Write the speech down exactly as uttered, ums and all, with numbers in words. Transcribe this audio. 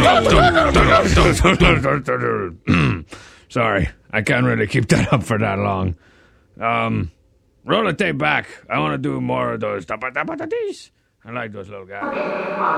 Sorry, I can't really keep that up for that long. Um, roll the tape back. I want to do more of those. I like those little guys.